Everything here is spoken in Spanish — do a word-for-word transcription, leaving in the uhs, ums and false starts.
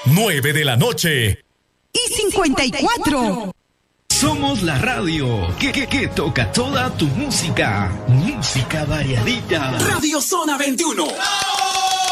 nueve de la noche. Y cincuenta y cuatro. Somos la radio que, que, que toca toda tu música. Música variadita. Radio Zona veintiuno.